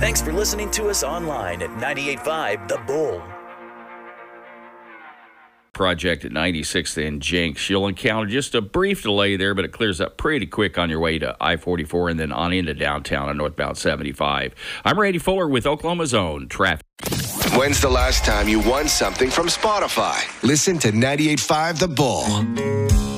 Thanks for listening to us online at 98.5 The Bull. Project at 96th and Jenks. You'll encounter just a brief delay there, but it clears up pretty quick on your way to I-44 and then on into downtown on northbound 75. I'm Randy Fuller with Oklahoma's Own Traffic. When's the last time you won something from Spotify? Listen to 98.5 The Bull.